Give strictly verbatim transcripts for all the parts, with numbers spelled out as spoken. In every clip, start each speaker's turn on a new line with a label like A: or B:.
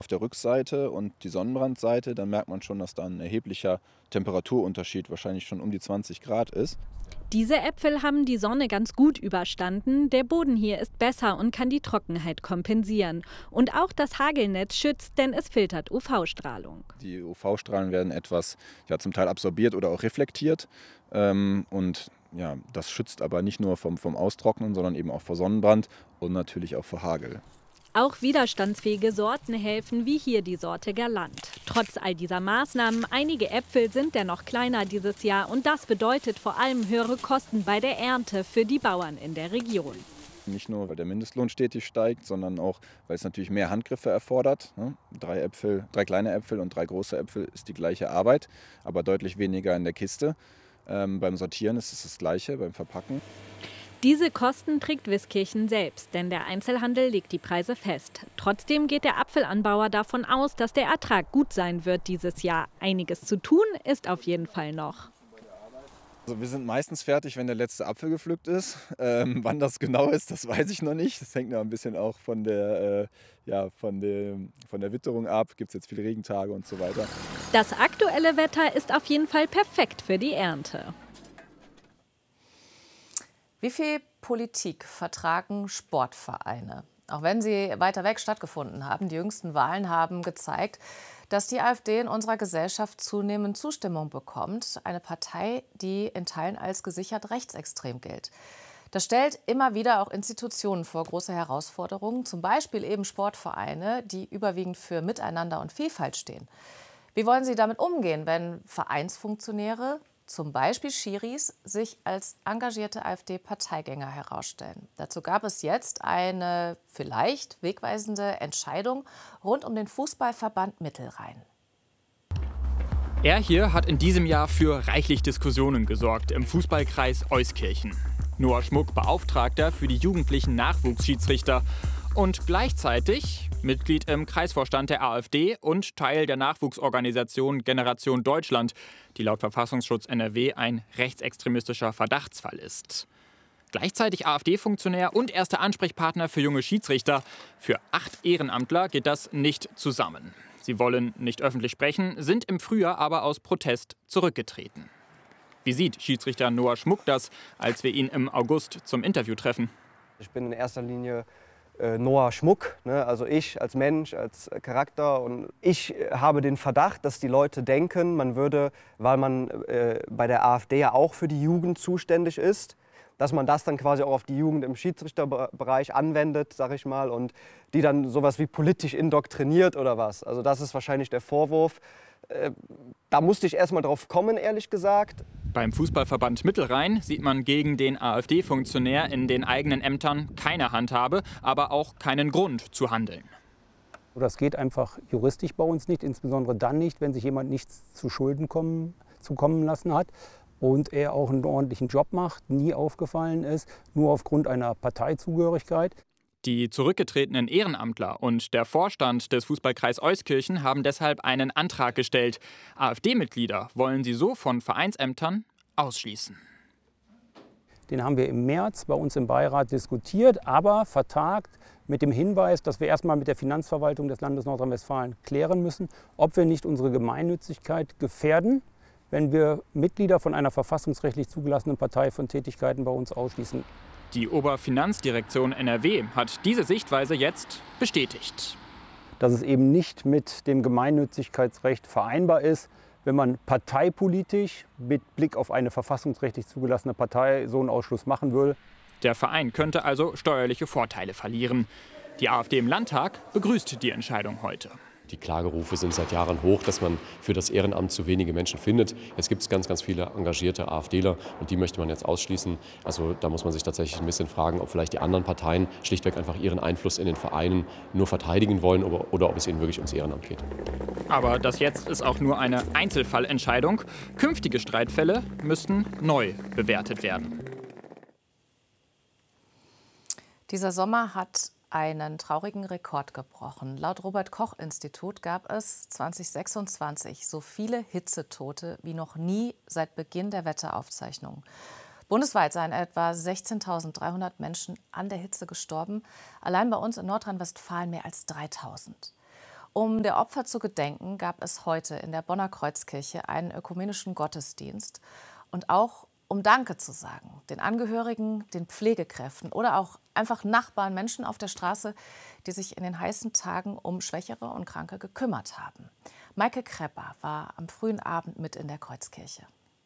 A: Auf der Rückseite und die Sonnenbrandseite, dann merkt man schon, dass da ein erheblicher Temperaturunterschied, wahrscheinlich schon um die zwanzig Grad ist.
B: Diese Äpfel haben die Sonne ganz gut überstanden. Der Boden hier ist besser und kann die Trockenheit kompensieren. Und auch das Hagelnetz schützt, denn es filtert U V-Strahlung.
A: Die U V-Strahlen werden etwas, ja, zum Teil absorbiert oder auch reflektiert. Ähm, und ja, das schützt aber nicht nur vom, vom Austrocknen, sondern eben auch vor Sonnenbrand und natürlich auch vor Hagel.
B: Auch widerstandsfähige Sorten helfen, wie hier die Sorte Galant. Trotz all dieser Maßnahmen, einige Äpfel sind dennoch kleiner dieses Jahr und das bedeutet vor allem höhere Kosten bei der Ernte für die Bauern in der Region.
A: Nicht nur, weil der Mindestlohn stetig steigt, sondern auch, weil es natürlich mehr Handgriffe erfordert. Drei Äpfel, drei kleine Äpfel und drei große Äpfel ist die gleiche Arbeit, aber deutlich weniger in der Kiste. Ähm, beim Sortieren ist es das Gleiche, beim Verpacken.
B: Diese Kosten trägt Wiskirchen selbst, denn der Einzelhandel legt die Preise fest. Trotzdem geht der Apfelanbauer davon aus, dass der Ertrag gut sein wird dieses Jahr. Einiges zu tun ist auf jeden Fall noch.
A: Also wir sind meistens fertig, wenn der letzte Apfel gepflückt ist. Ähm, wann das genau ist, das weiß ich noch nicht. Das hängt noch ein bisschen auch von der, äh, ja, von der, von der Witterung ab. Gibt es jetzt viele Regentage und so weiter.
B: Das aktuelle Wetter ist auf jeden Fall perfekt für die Ernte.
C: Wie viel Politik vertragen Sportvereine? Auch wenn sie weiter weg stattgefunden haben, die jüngsten Wahlen haben gezeigt, dass die AfD in unserer Gesellschaft zunehmend Zustimmung bekommt. Eine Partei, die in Teilen als gesichert rechtsextrem gilt. Das stellt immer wieder auch Institutionen vor große Herausforderungen, zum Beispiel eben Sportvereine, die überwiegend für Miteinander und Vielfalt stehen. Wie wollen Sie damit umgehen, wenn Vereinsfunktionäre, zum Beispiel Schiris, sich als engagierte AfD-Parteigänger herausstellen? Dazu gab es jetzt eine vielleicht wegweisende Entscheidung rund um den Fußballverband Mittelrhein.
D: Er hier hat in diesem Jahr für reichlich Diskussionen gesorgt im Fußballkreis Euskirchen. Noah Schmuck, Beauftragter für die jugendlichen Nachwuchsschiedsrichter und gleichzeitig Mitglied im Kreisvorstand der AfD und Teil der Nachwuchsorganisation Generation Deutschland, die laut Verfassungsschutz N R W ein rechtsextremistischer Verdachtsfall ist. Gleichzeitig AfD-Funktionär und erster Ansprechpartner für junge Schiedsrichter. Für acht Ehrenamtler geht das nicht zusammen. Sie wollen nicht öffentlich sprechen, sind im Frühjahr aber aus Protest zurückgetreten. Wie sieht Schiedsrichter Noah Schmuck das, als wir ihn im August zum Interview treffen?
E: Ich bin in erster Linie äh, Noah Schmuck, ne? Also ich als Mensch, als Charakter. Und ich habe den Verdacht, dass die Leute denken, man würde, weil man äh, bei der AfD ja auch für die Jugend zuständig ist, dass man das dann quasi auch auf die Jugend im Schiedsrichterbereich anwendet, sag ich mal, und die dann sowas wie politisch indoktriniert oder was. Also das ist wahrscheinlich der Vorwurf. Äh, da musste ich erst mal drauf kommen, ehrlich gesagt.
D: Beim Fußballverband Mittelrhein sieht man gegen den AfD-Funktionär in den eigenen Ämtern keine Handhabe, aber auch keinen Grund zu handeln.
F: Das geht einfach juristisch bei uns nicht, insbesondere dann nicht, wenn sich jemand nichts zu Schulden kommen, zukommen lassen hat und er auch einen ordentlichen Job macht, nie aufgefallen ist, nur aufgrund einer Parteizugehörigkeit.
D: Die zurückgetretenen Ehrenamtler und der Vorstand des Fußballkreis Euskirchen haben deshalb einen Antrag gestellt. AfD-Mitglieder wollen sie so von Vereinsämtern ausschließen.
F: Den haben wir im März bei uns im Beirat diskutiert, aber vertagt mit dem Hinweis, dass wir erstmal mit der Finanzverwaltung des Landes Nordrhein-Westfalen klären müssen, ob wir nicht unsere Gemeinnützigkeit gefährden, wenn wir Mitglieder von einer verfassungsrechtlich zugelassenen Partei von Tätigkeiten bei uns ausschließen.
D: Die Oberfinanzdirektion N R W hat diese Sichtweise jetzt bestätigt.
F: Dass es eben nicht mit dem Gemeinnützigkeitsrecht vereinbar ist, wenn man parteipolitisch mit Blick auf eine verfassungsrechtlich zugelassene Partei so einen Ausschluss machen will.
D: Der Verein könnte also steuerliche Vorteile verlieren. Die AfD im Landtag begrüßt die Entscheidung heute.
G: Die Klagerufe sind seit Jahren hoch, dass man für das Ehrenamt zu wenige Menschen findet. Es gibt ganz, ganz viele engagierte AfDler und die möchte man jetzt ausschließen. Also da muss man sich tatsächlich ein bisschen fragen, ob vielleicht die anderen Parteien schlichtweg einfach ihren Einfluss in den Vereinen nur verteidigen wollen oder, oder ob es ihnen wirklich ums Ehrenamt geht.
D: Aber das jetzt ist auch nur eine Einzelfallentscheidung. Künftige Streitfälle müssten neu bewertet werden.
C: Dieser Sommer hat einen traurigen Rekord gebrochen. Laut Robert-Koch-Institut gab es zweitausendsechsundzwanzig so viele Hitzetote wie noch nie seit Beginn der Wetteraufzeichnungen. Bundesweit seien etwa sechzehntausenddreihundert Menschen an der Hitze gestorben, allein bei uns in Nordrhein-Westfalen mehr als dreitausend. Um der Opfer zu gedenken, gab es heute in der Bonner Kreuzkirche einen ökumenischen Gottesdienst. Und auch um Danke zu sagen, den Angehörigen, den Pflegekräften oder auch einfach Nachbarn, Menschen auf der Straße, die sich in den heißen Tagen um Schwächere und Kranke gekümmert haben. Maike Krepper war am frühen Abend mit in der Kreuzkirche.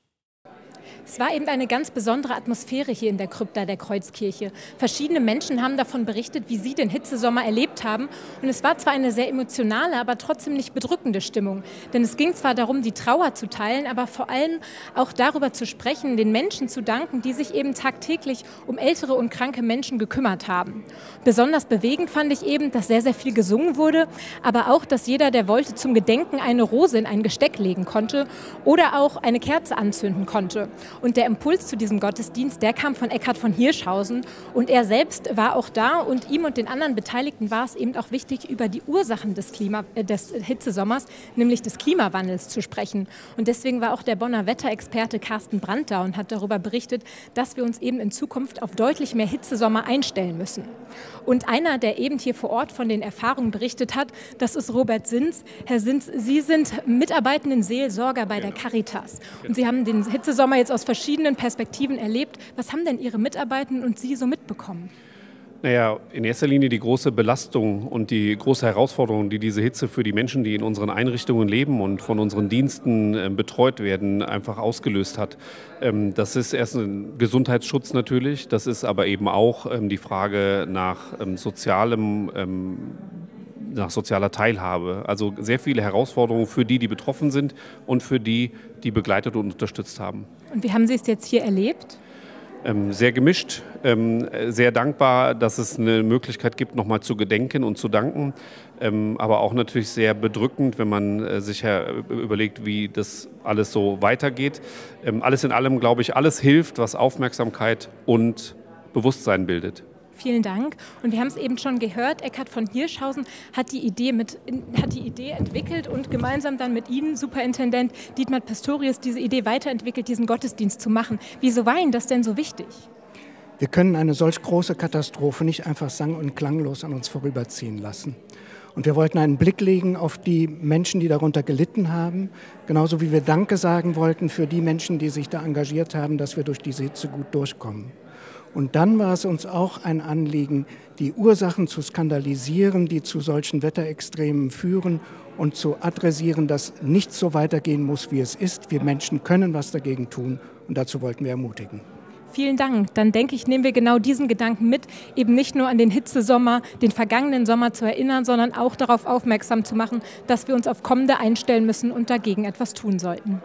H: Es war eben eine ganz besondere Atmosphäre hier in der Krypta der Kreuzkirche. Verschiedene Menschen haben davon berichtet, wie sie den Hitzesommer erlebt haben. Und es war zwar eine sehr emotionale, aber trotzdem nicht bedrückende Stimmung. Denn es ging zwar darum, die Trauer zu teilen, aber vor allem auch darüber zu sprechen, den Menschen zu danken, die sich eben tagtäglich um ältere und kranke Menschen gekümmert haben. Besonders bewegend fand ich eben, dass sehr, sehr viel gesungen wurde, aber auch, dass jeder, der wollte, zum Gedenken eine Rose in ein Gesteck legen konnte oder auch eine Kerze anzünden konnte. Und der Impuls zu diesem Gottesdienst, der kam von Eckhard von Hirschhausen. Und er selbst war auch da und ihm und den anderen Beteiligten war es eben auch wichtig, über die Ursachen des, Klima, äh, des Hitzesommers, nämlich des Klimawandels, zu sprechen. Und deswegen war auch der Bonner Wetterexperte Carsten Brandt da und hat darüber berichtet, dass wir uns eben in Zukunft auf deutlich mehr Hitzesommer einstellen müssen. Und einer, der eben hier vor Ort von den Erfahrungen berichtet hat, das ist Robert Sins. Herr Sins, Sie sind mitarbeitenden Seelsorger bei der Caritas. Und Sie haben den Hitzesommer jetzt aus verschiedenen Perspektiven erlebt. Was haben denn Ihre Mitarbeitenden und Sie so mitbekommen?
I: Naja, in erster Linie die große Belastung und die große Herausforderung, die diese Hitze für die Menschen, die in unseren Einrichtungen leben und von unseren Diensten äh, betreut werden, einfach ausgelöst hat. Ähm, das ist erst ein Gesundheitsschutz natürlich, das ist aber eben auch ähm, die Frage nach ähm, sozialem ähm, nach sozialer Teilhabe. Also sehr viele Herausforderungen für die, die betroffen sind und für die, die begleitet und unterstützt haben.
H: Und wie haben Sie es jetzt hier erlebt?
I: Ähm, sehr gemischt, ähm, sehr dankbar, dass es eine Möglichkeit gibt, nochmal zu gedenken und zu danken. Ähm, aber auch natürlich sehr bedrückend, wenn man äh, sich ja überlegt, wie das alles so weitergeht. Ähm, alles in allem, glaube ich, alles hilft, was Aufmerksamkeit und Bewusstsein bildet.
H: Vielen Dank. Und wir haben es eben schon gehört, Eckhard von Hirschhausen hat die Idee, mit, hat die Idee entwickelt und gemeinsam dann mit Ihnen, Superintendent Dietmar Pastorius, diese Idee weiterentwickelt, diesen Gottesdienst zu machen. Wieso war Ihnen das denn so wichtig?
J: Wir können eine solch große Katastrophe nicht einfach sang- und klanglos an uns vorüberziehen lassen. Und wir wollten einen Blick legen auf die Menschen, die darunter gelitten haben, genauso wie wir Danke sagen wollten für die Menschen, die sich da engagiert haben, dass wir durch diese Hitze gut durchkommen. Und dann war es uns auch ein Anliegen, die Ursachen zu skandalisieren, die zu solchen Wetterextremen führen und zu adressieren, dass nichts so weitergehen muss, wie es ist. Wir Menschen können was dagegen tun und dazu wollten wir ermutigen.
H: Vielen Dank. Dann denke ich, nehmen wir genau diesen Gedanken mit, eben nicht nur an den Hitzesommer, den vergangenen Sommer zu erinnern, sondern auch darauf aufmerksam zu machen, dass wir uns auf kommende einstellen müssen und dagegen etwas tun sollten.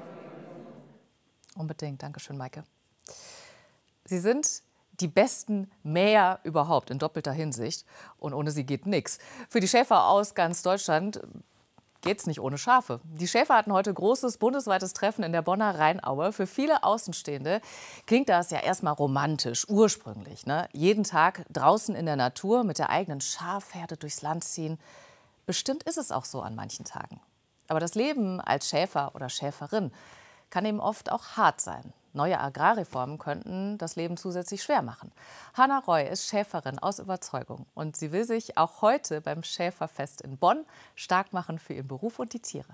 C: Unbedingt. Dankeschön, Maike. Sie sind die besten Mäher überhaupt in doppelter Hinsicht. Und ohne sie geht nichts. Für die Schäfer aus ganz Deutschland geht es nicht ohne Schafe. Die Schäfer hatten heute großes bundesweites Treffen in der Bonner Rheinaue. Für viele Außenstehende klingt das ja erstmal romantisch, ursprünglich. Ne? Jeden Tag draußen in der Natur mit der eigenen Schafherde durchs Land ziehen. Bestimmt ist es auch so an manchen Tagen. Aber das Leben als Schäfer oder Schäferin kann eben oft auch hart sein. Neue Agrarreformen könnten das Leben zusätzlich schwer machen. Hanna Roy ist Schäferin aus Überzeugung und sie will sich auch heute beim Schäferfest in Bonn stark machen für ihren Beruf und die Tiere.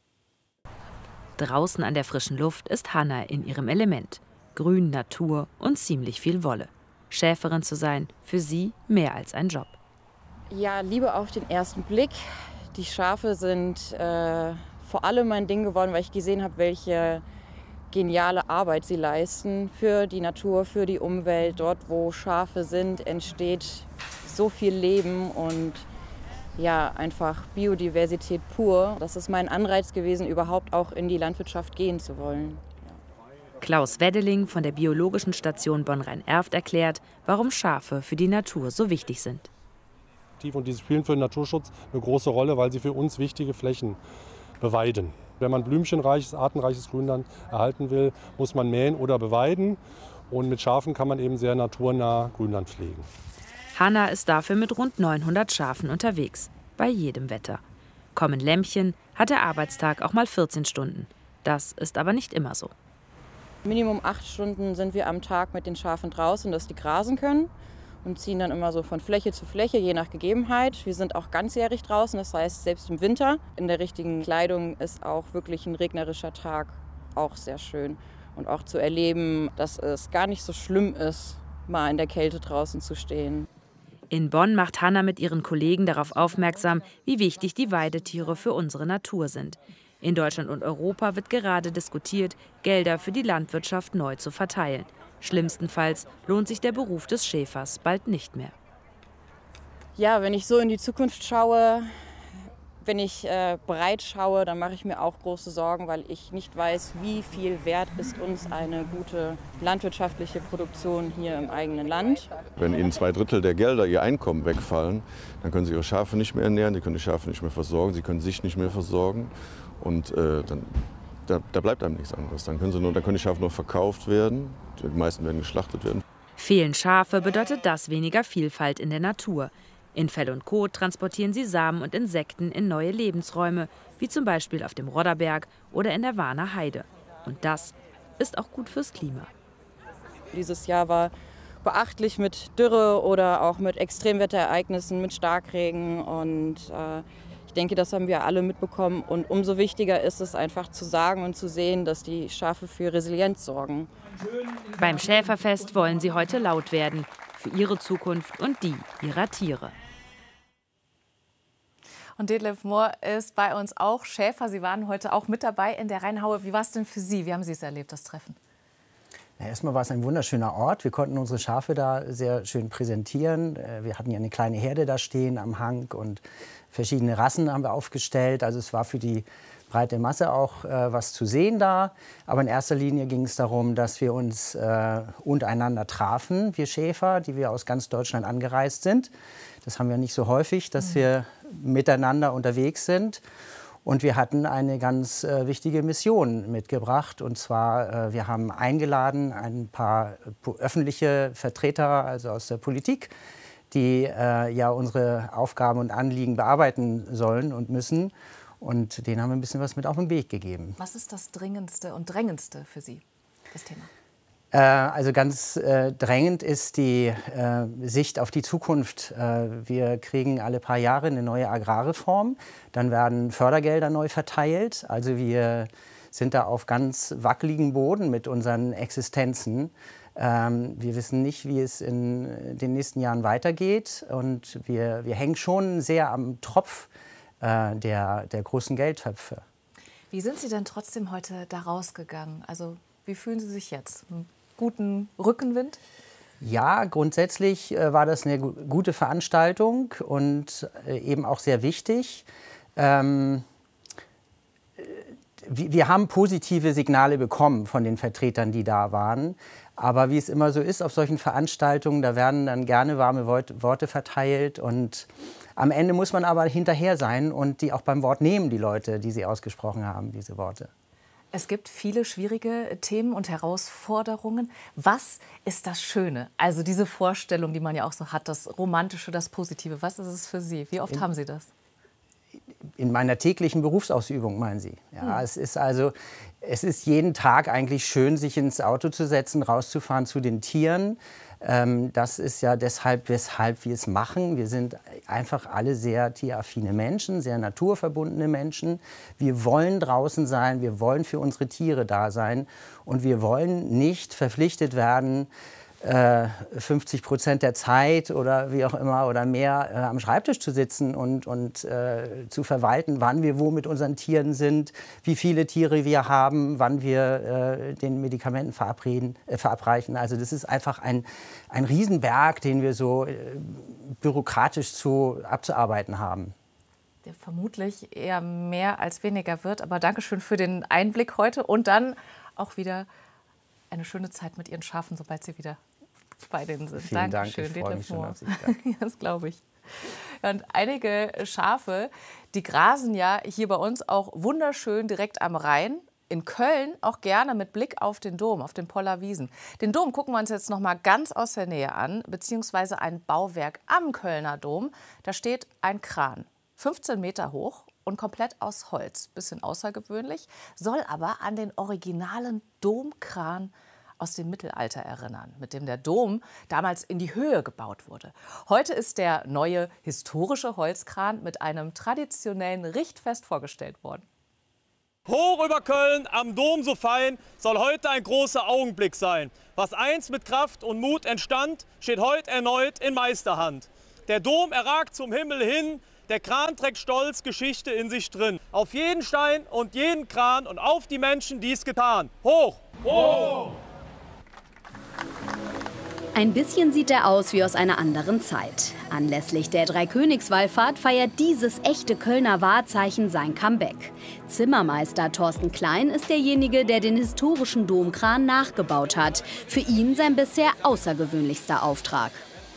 K: Draußen an der frischen Luft ist Hanna in ihrem Element. Grün, Natur und ziemlich viel Wolle. Schäferin zu sein, für sie mehr als ein Job.
L: Ja, Liebe auf den ersten Blick. Die Schafe sind äh, vor allem mein Ding geworden, weil ich gesehen habe, welche geniale Arbeit sie leisten für die Natur, für die Umwelt. Dort, wo Schafe sind, entsteht so viel Leben und ja, einfach Biodiversität pur. Das ist mein Anreiz gewesen, überhaupt auch in die Landwirtschaft gehen zu wollen.
K: Klaus Weddeling von der Biologischen Station Bonn-Rhein-Erft erklärt, warum Schafe für die Natur so wichtig sind.
M: Und die spielen für den Naturschutz eine große Rolle, weil sie für uns wichtige Flächen beweiden. Wenn man blümchenreiches, artenreiches Grünland erhalten will, muss man mähen oder beweiden. Und mit Schafen kann man eben sehr naturnah Grünland pflegen.
K: Hanna ist dafür mit rund neunhundert Schafen unterwegs, bei jedem Wetter. Kommen Lämmchen, hat der Arbeitstag auch mal vierzehn Stunden. Das ist aber nicht immer so.
L: Minimum acht Stunden sind wir am Tag mit den Schafen draußen, dass die grasen können. und ziehen dann immer so von Fläche zu Fläche, je nach Gegebenheit. Wir sind auch ganzjährig draußen, das heißt, selbst im Winter in der richtigen Kleidung ist auch wirklich ein regnerischer Tag auch sehr schön. Und auch zu erleben, dass es gar nicht so schlimm ist, mal in der Kälte draußen zu stehen.
K: In Bonn macht Hanna mit ihren Kollegen darauf aufmerksam, wie wichtig die Weidetiere für unsere Natur sind. In Deutschland und Europa wird gerade diskutiert, Gelder für die Landwirtschaft neu zu verteilen. Schlimmstenfalls lohnt sich der Beruf des Schäfers bald nicht mehr.
L: Ja, wenn ich so in die Zukunft schaue, wenn ich äh, breit schaue, dann mache ich mir auch große Sorgen, weil ich nicht weiß, wie viel wert ist uns eine gute landwirtschaftliche Produktion hier im eigenen Land.
N: Wenn Ihnen zwei Drittel der Gelder, Ihr Einkommen wegfallen, dann können Sie Ihre Schafe nicht mehr ernähren, Sie können die Schafe nicht mehr versorgen, Sie können sich nicht mehr versorgen und äh, dann da, da bleibt einem nichts anderes. Dann können, sie nur, dann können die Schafe nur verkauft werden, die meisten werden geschlachtet werden.
K: Fehlen Schafe bedeutet das weniger Vielfalt in der Natur. In Fell und Kot transportieren sie Samen und Insekten in neue Lebensräume, wie zum Beispiel auf dem Rodderberg oder in der Warner Heide. Und das ist auch gut fürs Klima.
L: Dieses Jahr war beachtlich mit Dürre oder auch mit Extremwetterereignissen, mit Starkregen. Und äh, ich denke, das haben wir alle mitbekommen. Und umso wichtiger ist es einfach zu sagen und zu sehen, dass die Schafe für Resilienz sorgen.
K: Beim Schäferfest wollen sie heute laut werden. Für ihre Zukunft und die ihrer Tiere.
C: Und Detlef Mohr ist bei uns auch Schäfer. Sie waren heute auch mit dabei in der Rheinhaue. Wie war es denn für Sie? Wie haben Sie es erlebt, das Treffen?
O: Ja, erstmal war es ein wunderschöner Ort. Wir konnten unsere Schafe da sehr schön präsentieren. Wir hatten ja eine kleine Herde da stehen am Hang und verschiedene Rassen haben wir aufgestellt. Also es war für die breite Masse auch äh, was zu sehen da. Aber in erster Linie ging es darum, dass wir uns äh, untereinander trafen, wir Schäfer, die wir aus ganz Deutschland angereist sind. Das haben wir nicht so häufig, dass mhm. wir miteinander unterwegs sind. Und wir hatten eine ganz äh, wichtige Mission mitgebracht. Und zwar, äh, wir haben eingeladen ein paar öffentliche Vertreter, also aus der Politik, die äh, ja unsere Aufgaben und Anliegen bearbeiten sollen und müssen. Und denen haben wir ein bisschen was mit auf den Weg gegeben.
C: Was ist das Dringendste und Drängendste für Sie, das Thema?
O: Äh, also ganz äh, drängend ist die äh, Sicht auf die Zukunft. Äh, wir kriegen alle paar Jahre eine neue Agrarreform. Dann werden Fördergelder neu verteilt. Also wir sind da auf ganz wackeligen Boden mit unseren Existenzen. Ähm, wir wissen nicht, wie es in den nächsten Jahren weitergeht. Und wir, wir hängen schon sehr am Tropf äh, der, der großen Geldtöpfe.
C: Wie sind Sie denn trotzdem heute da rausgegangen? Also wie fühlen Sie sich jetzt? Einen guten Rückenwind?
O: Ja, grundsätzlich äh, war das eine gu gute Veranstaltung und äh, eben auch sehr wichtig. Ähm, wir, wir haben positive Signale bekommen von den Vertretern, die da waren. Aber wie es immer so ist auf solchen Veranstaltungen, da werden dann gerne warme Worte verteilt. Und am Ende muss man aber hinterher sein und die auch beim Wort nehmen, die Leute, die sie ausgesprochen haben, diese Worte.
C: Es gibt viele schwierige Themen und Herausforderungen. Was ist das Schöne? Also diese Vorstellung, die man ja auch so hat, das Romantische, das Positive. Was ist es für Sie? Wie oft in, haben Sie das?
O: In meiner täglichen Berufsausübung, meinen Sie? Ja, hm. es ist also, es ist jeden Tag eigentlich schön, sich ins Auto zu setzen, rauszufahren zu den Tieren. Ähm, das ist ja deshalb, weshalb wir es machen. Wir sind einfach alle sehr tieraffine Menschen, sehr naturverbundene Menschen. Wir wollen draußen sein, wir wollen für unsere Tiere da sein und wir wollen nicht verpflichtet werden, äh, fünfzig Prozent der Zeit oder wie auch immer oder mehr äh, am Schreibtisch zu sitzen und, und äh, zu verwalten, wann wir wo mit unseren Tieren sind, wie viele Tiere wir haben, wann wir äh, den Medikamenten verabreden, äh, verabreichen. Also das ist einfach ein, ein Riesenberg, den wir so äh, bürokratisch zu, abzuarbeiten haben.
C: Der vermutlich eher mehr als weniger wird. Aber Dankeschön für den Einblick heute und dann auch wieder eine schöne Zeit mit Ihren Schafen, sobald Sie wieder bei denen sind.
O: Vielen
C: Dankeschön,
O: Dank, ich freue mich schon auf Sie.
C: Ja, das glaube ich. Ja, und einige Schafe, die grasen ja hier bei uns auch wunderschön direkt am Rhein. In Köln auch gerne mit Blick auf den Dom, auf den Poller Wiesen. Den Dom gucken wir uns jetzt noch mal ganz aus der Nähe an, beziehungsweise ein Bauwerk am Kölner Dom. Da steht ein Kran, fünfzehn Meter hoch und komplett aus Holz. Bisschen außergewöhnlich, soll aber an den originalen Domkran aus dem Mittelalter erinnern, mit dem der Dom damals in die Höhe gebaut wurde. Heute ist der neue historische Holzkran mit einem traditionellen Richtfest vorgestellt worden.
P: Hoch über Köln, am Dom so fein, soll heute ein großer Augenblick sein. Was einst mit Kraft und Mut entstand, steht heute erneut in Meisterhand. Der Dom erragt zum Himmel hin, der Kran trägt stolz Geschichte in sich drin. Auf jeden Stein und jeden Kran und auf die Menschen, die es getan. Hoch! Hoch!
Q: Ein bisschen sieht er aus wie aus einer anderen Zeit. Anlässlich der Dreikönigswallfahrt feiert dieses echte Kölner Wahrzeichen sein Comeback. Zimmermeister Thorsten Klein ist derjenige, der den historischen Domkran nachgebaut hat. Für ihn sein bisher außergewöhnlichster Auftrag.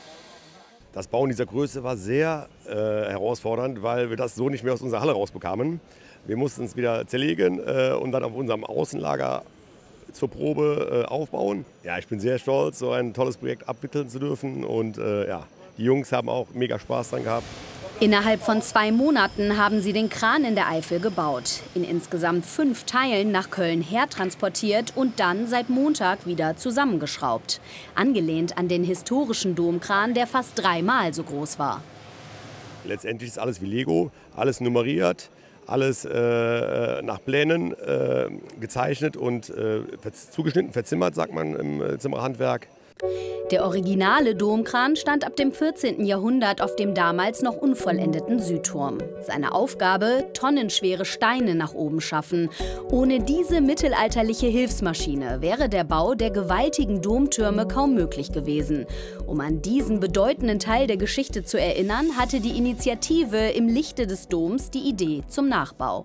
R: Das Bauen dieser Größe war sehr äh, herausfordernd, weil wir das so nicht mehr aus unserer Halle rausbekamen. Wir mussten es wieder zerlegen äh, und dann auf unserem Außenlager zur Probe äh, aufbauen. Ja, ich bin sehr stolz, so ein tolles Projekt abwickeln zu dürfen. Und äh, ja, die Jungs haben auch mega Spaß dran gehabt.
Q: Innerhalb von zwei Monaten haben sie den Kran in der Eifel gebaut, in insgesamt fünf Teilen nach Köln hertransportiert und dann seit Montag wieder zusammengeschraubt. Angelehnt an den historischen Domkran, der fast dreimal so groß war.
R: Letztendlich ist alles wie Lego, alles nummeriert, alles äh, nach Plänen äh, gezeichnet und äh, zugeschnitten, verzimmert, sagt man im Zimmerhandwerk.
Q: Der originale Domkran stand ab dem vierzehnten Jahrhundert auf dem damals noch unvollendeten Südturm. Seine Aufgabe: tonnenschwere Steine nach oben schaffen. Ohne diese mittelalterliche Hilfsmaschine wäre der Bau der gewaltigen Domtürme kaum möglich gewesen. Um an diesen bedeutenden Teil der Geschichte zu erinnern, hatte die Initiative im Lichte des Doms die Idee zum Nachbau.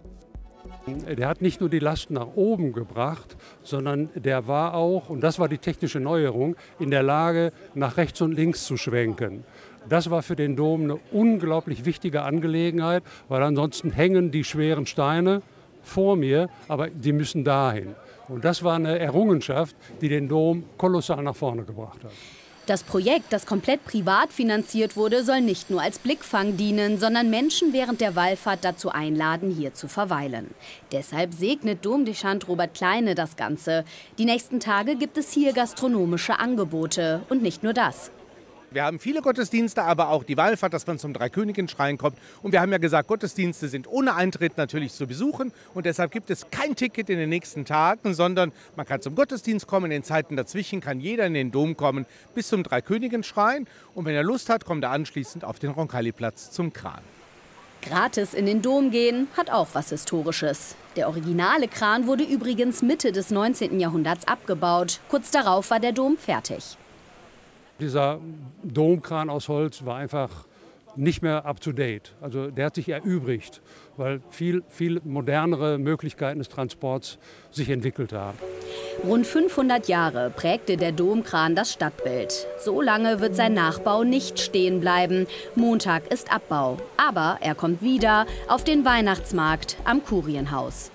S: Der hat nicht nur die Last nach oben gebracht, sondern der war auch, und das war die technische Neuerung, in der Lage, nach rechts und links zu schwenken. Das war für den Dom eine unglaublich wichtige Angelegenheit, weil ansonsten hängen die schweren Steine vor mir, aber die müssen dahin. Und das war eine Errungenschaft, die den Dom kolossal nach vorne gebracht hat.
Q: Das Projekt, das komplett privat finanziert wurde, soll nicht nur als Blickfang dienen, sondern Menschen während der Wallfahrt dazu einladen, hier zu verweilen. Deshalb segnet Domdechant Robert Kleine das Ganze. Die nächsten Tage gibt es hier gastronomische Angebote. Und nicht nur das.
T: Wir haben viele Gottesdienste, aber auch die Wallfahrt, dass man zum Dreikönigenschrein kommt. Und wir haben ja gesagt, Gottesdienste sind ohne Eintritt natürlich zu besuchen. Und deshalb gibt es kein Ticket in den nächsten Tagen, sondern man kann zum Gottesdienst kommen. In den Zeiten dazwischen kann jeder in den Dom kommen bis zum Dreikönigenschrein. Und wenn er Lust hat, kommt er anschließend auf den Roncalli-Platz zum Kran.
Q: Gratis in den Dom gehen hat auch was Historisches. Der originale Kran wurde übrigens Mitte des neunzehnten Jahrhunderts abgebaut. Kurz darauf war der Dom fertig.
S: Dieser Domkran aus Holz war einfach nicht mehr up to date. Also der hat sich erübrigt, weil viel, viel modernere Möglichkeiten des Transports sich entwickelt haben.
Q: Rund fünfhundert Jahre prägte der Domkran das Stadtbild. So lange wird sein Nachbau nicht stehen bleiben. Montag ist Abbau. Aber er kommt wieder auf den Weihnachtsmarkt am Kurienhaus.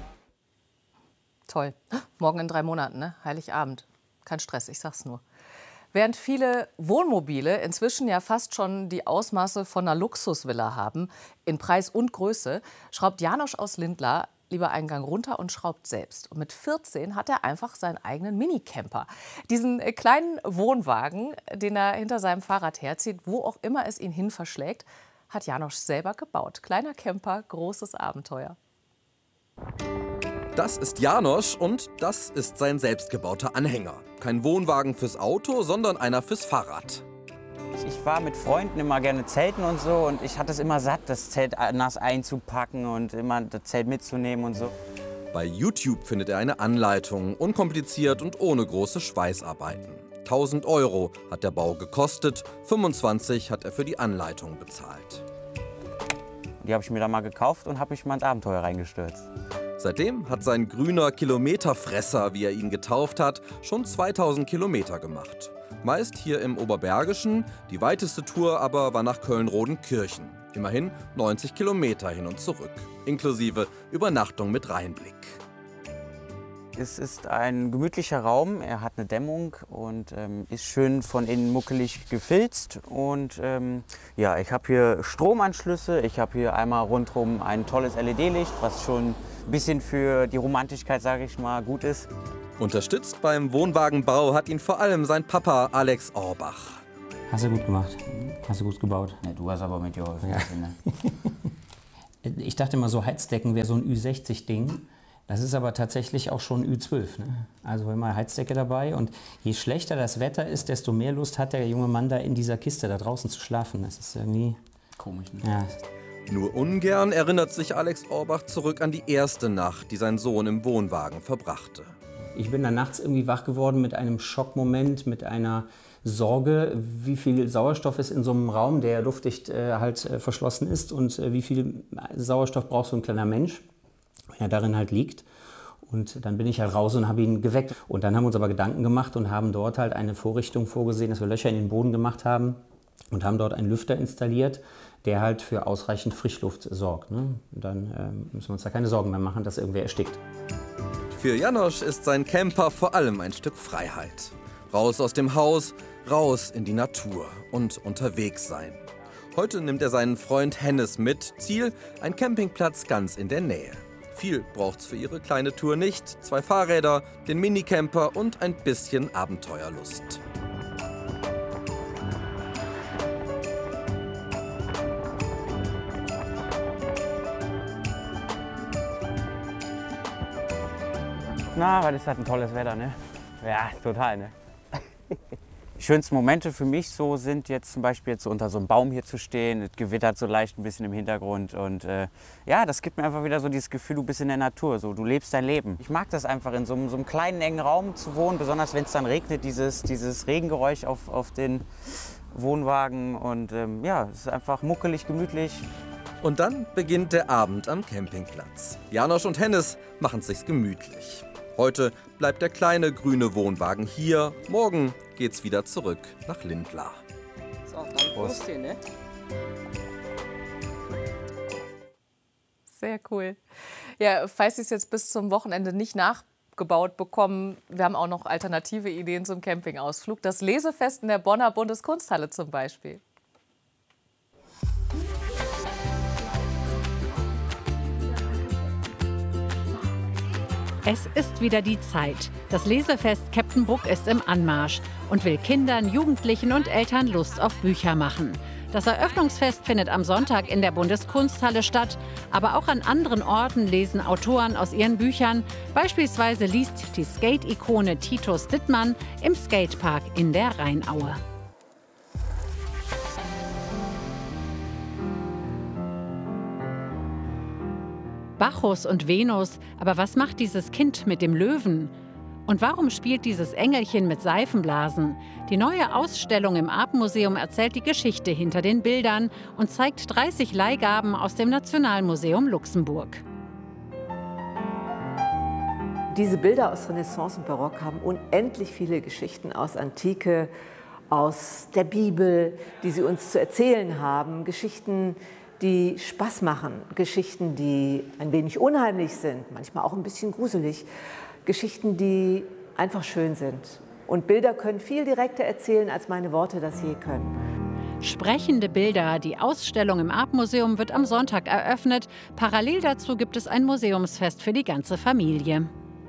C: Toll. Morgen in drei Monaten, ne? Heiligabend. Kein Stress, ich sag's nur. Während viele Wohnmobile inzwischen ja fast schon die Ausmaße von einer Luxusvilla haben, in Preis und Größe, schraubt Janosch aus Lindlar lieber einen Gang runter und schraubt selbst. Und mit vierzehn hat er einfach seinen eigenen Minicamper. Diesen kleinen Wohnwagen, den er hinter seinem Fahrrad herzieht, wo auch immer es ihn hin verschlägt, hat Janosch selber gebaut. Kleiner Camper, großes Abenteuer.
U: Das ist Janosch und das ist sein selbstgebauter Anhänger. Kein Wohnwagen fürs Auto, sondern einer fürs Fahrrad.
V: Ich war mit Freunden immer gerne zelten und so und ich hatte es immer satt, das Zelt nass einzupacken und immer das Zelt mitzunehmen und so.
U: Bei YouTube findet er eine Anleitung, unkompliziert und ohne große Schweißarbeiten. tausend Euro hat der Bau gekostet, fünfundzwanzig hat er für die Anleitung bezahlt.
V: Die habe ich mir dann mal gekauft und habe mich mal ins Abenteuer reingestürzt.
U: Seitdem hat sein grüner Kilometerfresser, wie er ihn getauft hat, schon zweitausend Kilometer gemacht. Meist hier im Oberbergischen, die weiteste Tour aber war nach Köln-Rodenkirchen. Immerhin neunzig Kilometer hin und zurück, inklusive Übernachtung mit Rheinblick.
V: Es ist ein gemütlicher Raum, er hat eine Dämmung und ähm, ist schön von innen muckelig gefilzt. Und ähm, ja, ich habe hier Stromanschlüsse, ich habe hier einmal rundherum ein tolles L E D-Licht, was schon ein bisschen für die Romantigkeit, sage ich mal, gut ist.
U: Unterstützt beim Wohnwagenbau hat ihn vor allem sein Papa Alex Orbach.
A: Hast du gut gemacht. Hast du gut gebaut.
V: Ja, du hast aber mitgeholfen.
A: Ja. Ich dachte immer, so Heizdecken wäre so ein Ü sechzig Ding. Das ist aber tatsächlich auch schon Ü zwölf. Ne? Also immer Heizdecke dabei. Und je schlechter das Wetter ist, desto mehr Lust hat der junge Mann da in dieser Kiste da draußen zu schlafen. Das ist irgendwie
V: komisch. Ne?
A: Ja.
U: Nur ungern erinnert sich Alex Orbach zurück an die erste Nacht, die sein Sohn im Wohnwagen verbrachte.
A: Ich bin dann nachts irgendwie wach geworden mit einem Schockmoment, mit einer Sorge, wie viel Sauerstoff ist in so einem Raum, der luftdicht äh, halt äh, verschlossen ist, und äh, wie viel Sauerstoff braucht so ein kleiner Mensch, wenn er darin halt liegt. Und dann bin ich halt raus und habe ihn geweckt. Und dann haben wir uns aber Gedanken gemacht und haben dort halt eine Vorrichtung vorgesehen, dass wir Löcher in den Boden gemacht haben und haben dort einen Lüfter installiert, der halt für ausreichend Frischluft sorgt. Ne? Und dann äh, müssen wir uns da keine Sorgen mehr machen, dass irgendwer erstickt.
U: Für Janosch ist sein Camper vor allem ein Stück Freiheit. Raus aus dem Haus, raus in die Natur und unterwegs sein. Heute nimmt er seinen Freund Hennes mit. Ziel, ein Campingplatz ganz in der Nähe. Viel braucht's für ihre kleine Tour nicht. Zwei Fahrräder, den Minicamper und ein bisschen Abenteuerlust.
V: Na, was ist das ein tolles Wetter, ne? Ja, total, ne? Die schönsten Momente für mich so sind jetzt zum Beispiel jetzt so unter so einem Baum hier zu stehen. Es gewittert so leicht ein bisschen im Hintergrund und äh, ja, das gibt mir einfach wieder so dieses Gefühl, du bist in der Natur, so du lebst dein Leben. Ich mag das einfach, in so einem, so einem kleinen engen Raum zu wohnen, besonders wenn es dann regnet, dieses, dieses Regengeräusch auf, auf den Wohnwagen und ähm, ja, es ist einfach muckelig, gemütlich.
U: Und dann beginnt der Abend am Campingplatz. Janosch und Hennes machen es sich gemütlich. Heute bleibt der kleine grüne Wohnwagen hier. Morgen geht's wieder zurück nach Lindlar.
B: So, dann Prost hier, ne?
C: Sehr cool. Ja, falls Sie es jetzt bis zum Wochenende nicht nachgebaut bekommen, wir haben auch noch alternative Ideen zum Campingausflug. Das Lesefest in der Bonner Bundeskunsthalle zum Beispiel.
W: Es ist wieder die Zeit. Das Lesefest Captain Brook ist im Anmarsch und will Kindern, Jugendlichen und Eltern Lust auf Bücher machen. Das Eröffnungsfest findet am Sonntag in der Bundeskunsthalle statt. Aber auch an anderen Orten lesen Autoren aus ihren Büchern. Beispielsweise liest die Skate-Ikone Titus Dittmann im Skatepark in der Rheinaue. Bacchus und Venus, aber was macht dieses Kind mit dem Löwen? Und warum spielt dieses Engelchen mit Seifenblasen? Die neue Ausstellung im Artmuseum erzählt die Geschichte hinter den Bildern und zeigt dreißig Leihgaben aus dem Nationalmuseum Luxemburg.
X: Diese Bilder aus Renaissance und Barock haben unendlich viele Geschichten aus Antike, aus der Bibel, die sie uns zu erzählen haben. Geschichten, die Spaß machen, Geschichten, die ein wenig unheimlich sind, manchmal auch ein bisschen gruselig, Geschichten, die einfach schön sind. Und Bilder können viel direkter erzählen, als meine Worte das je können.
W: Sprechende Bilder. Die Ausstellung im Artmuseum wird am Sonntag eröffnet. Parallel dazu gibt es ein Museumsfest für die ganze Familie.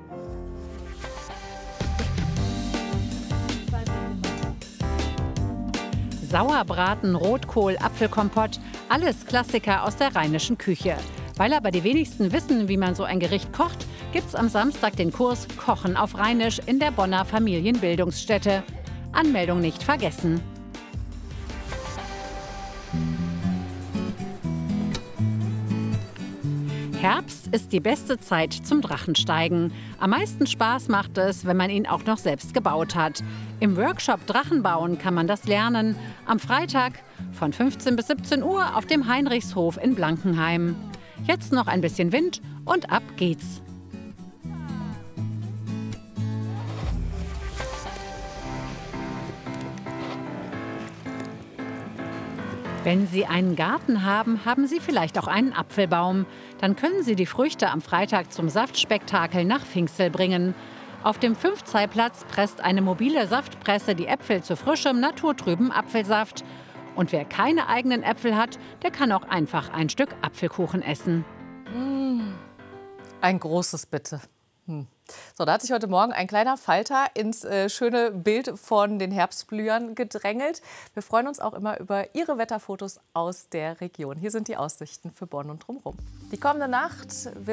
W: Sauerbraten, Rotkohl, Apfelkompott, alles Klassiker aus der rheinischen Küche. Weil aber die wenigsten wissen, wie man so ein Gericht kocht, gibt es am Samstag den Kurs Kochen auf Rheinisch in der Bonner Familienbildungsstätte. Anmeldung nicht vergessen. Herbst ist die beste Zeit zum Drachensteigen. Am meisten Spaß macht es, wenn man ihn auch noch selbst gebaut hat. Im Workshop Drachenbauen kann man das lernen. Am Freitag von fünfzehn bis siebzehn Uhr auf dem Heinrichshof in Blankenheim. Jetzt noch ein bisschen Wind und ab geht's. Wenn Sie einen Garten haben, haben Sie vielleicht auch einen Apfelbaum. Dann können Sie die Früchte am Freitag zum Saftspektakel nach Pfingstel bringen. Auf dem Fünfzeilplatz presst eine mobile Saftpresse die Äpfel zu frischem, naturtrüben Apfelsaft. Und wer keine eigenen Äpfel hat, der kann auch einfach ein Stück Apfelkuchen essen.
C: Mmh. Ein großes Bitte. Hm. So, da hat sich heute Morgen ein kleiner Falter ins äh, schöne Bild von den Herbstblühern gedrängelt. Wir freuen uns auch immer über Ihre Wetterfotos aus der Region. Hier sind die Aussichten für Bonn und drumherum. Die kommende Nacht wird